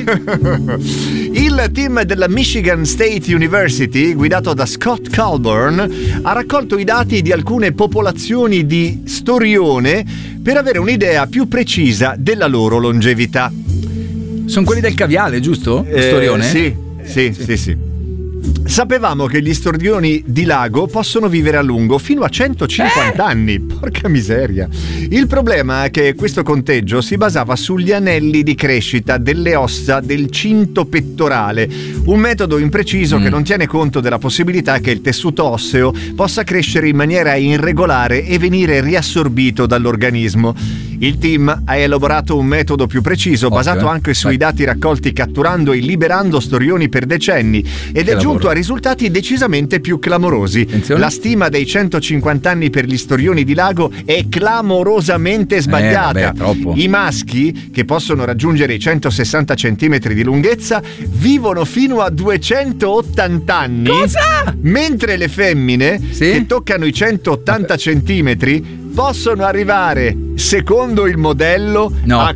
Il team della Michigan State University, guidato da Scott Colburn, ha raccolto i dati di alcune popolazioni di storione per avere un'idea più precisa della loro longevità. Sono quelli del caviale, giusto? Storione? Sì. Sapevamo che gli storioni di lago possono vivere a lungo, fino a 150 anni. Porca miseria. Il problema è che questo conteggio si basava sugli anelli di crescita delle ossa del cinto pettorale, un metodo impreciso che non tiene conto della possibilità che il tessuto osseo possa crescere in maniera irregolare e venire riassorbito dall'organismo. Il team ha elaborato un metodo più preciso, basato anche sui dati raccolti catturando e liberando storioni per decenni, ed è giunto a risultati decisamente più clamorosi. Attenzione. La stima dei 150 anni per gli storioni di lago è clamorosamente sbagliata. I maschi, che possono raggiungere i 160 cm di lunghezza, vivono fino a 280 anni. Cosa? Mentre le femmine, che toccano i 180 cm, possono arrivare, secondo il modello, a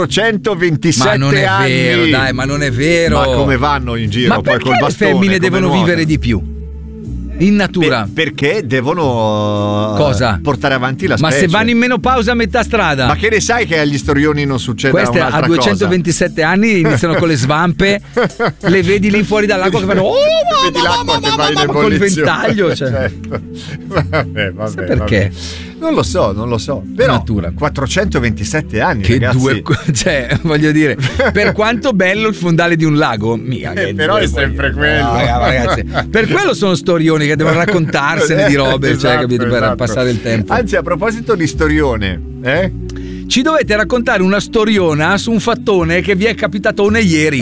427 anni. Ma non è vero, dai, ma non è vero. Ma come vanno in giro ma poi col bastone? Ma perché le femmine devono vivere di più? In natura? Perché devono portare avanti la specie. Ma se vanno in menopausa a metà strada? Ma che ne sai che agli storioni non succede queste un'altra a 227 anni iniziano con le svampe, le vedi lì fuori dall'acqua che fanno vedi l'acqua che va in ebollizione col ventaglio, cioè. Certo. Vabbè, perché? Non lo so. Però natura. 427 anni, che ragazzi. Cioè, voglio dire, per quanto bello il fondale di un lago, però è sempre quello. No, ragazzi, per quello sono storioni che devono raccontarsene di robe, cioè, capito, per passare il tempo. Anzi, a proposito di storione, ci dovete raccontare una storiona su un fattone che vi è capitatone ieri.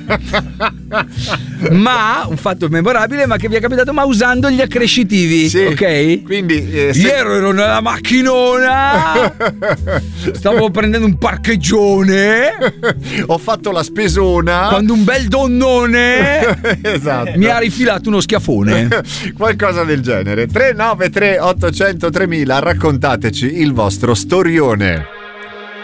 Ma un fatto memorabile, ma che vi è capitato, ma usando gli accrescitivi, ok? Quindi ieri ero nella macchinona, stavo prendendo un parcheggione, ho fatto la spesona, quando un bel donnone mi ha rifilato uno schiaffone. Qualcosa del genere. 393 800 3000, raccontateci il vostro storione.